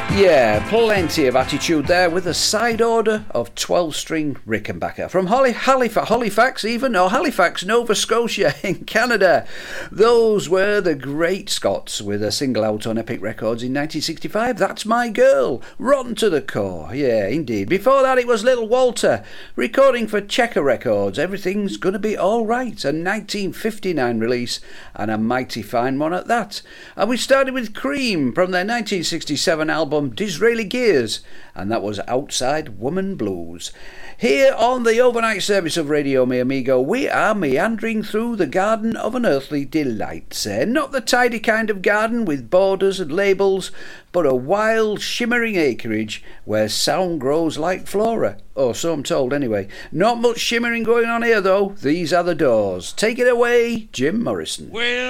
Yeah, plenty of attitude there with a side order of 12-string Rickenbacker from Halifax, Nova Scotia in Canada. Those were the Great Scots with a single out on Epic Records in 1965. That's My Girl, rotten to the core. Yeah, indeed. Before that, it was Little Walter, recording for Checker Records. Everything's Gonna Be Alright, a 1959 release, and a mighty fine one at that. And we started with Cream from their 1967 album Disraeli Gears, and that was Outside Woman Blues. Here on the overnight service of Radio Mi Amigo, we are meandering through the garden of unearthly delights. Not the tidy kind of garden with borders and labels, but a wild, shimmering acreage where sound grows like flora. Or so I'm told anyway. Not much shimmering going on here though. These are the Doors. Take it away, Jim Morrison. Well,